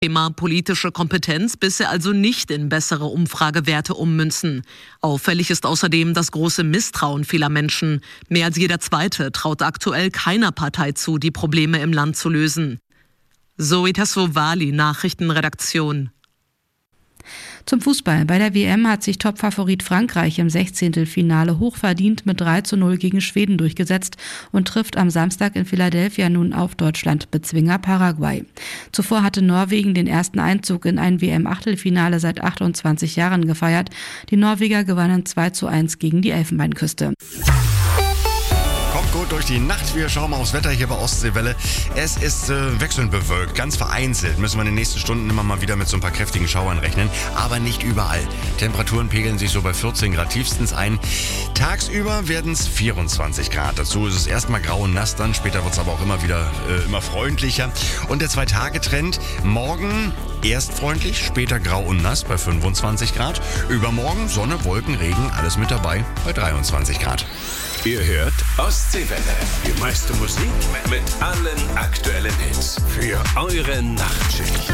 Thema politische Kompetenz bisher also nicht in bessere Umfragewerte ummünzen. Auffällig ist außerdem das große Misstrauen vieler Menschen. Mehr als jeder Zweite traut aktuell keiner Partei zu, die Probleme im Land zu lösen. Zoe Tassovali, Nachrichtenredaktion. Zum Fußball. Bei der WM hat sich Topfavorit Frankreich im 16. Finale hochverdient mit 3:0 gegen Schweden durchgesetzt und trifft am Samstag in Philadelphia nun auf Deutschland-Bezwinger Paraguay. Zuvor hatte Norwegen den ersten Einzug in ein WM-Achtelfinale seit 28 Jahren gefeiert. Die Norweger gewannen 2:1 gegen die Elfenbeinküste. Kommt gut durch die Nacht. Wir schauen mal aufs Wetter hier bei Ostseewelle. Es ist wechselnd bewölkt, ganz vereinzelt. Müssen wir in den nächsten Stunden immer mal wieder mit so ein paar kräftigen Schauern rechnen. Aber nicht überall. Temperaturen pegeln sich so bei 14 Grad tiefstens ein. Tagsüber werden es 24 Grad. Dazu ist es erstmal grau und nass, dann später wird es aber auch immer wieder immer freundlicher. Und der 2-Tage-Trend: morgen erst freundlich, später grau und nass bei 25 Grad. Übermorgen Sonne, Wolken, Regen, alles mit dabei bei 23 Grad. Ihr hört Ostseewelle. Die meiste Musik mit allen aktuellen Hits für eure Nachtschicht.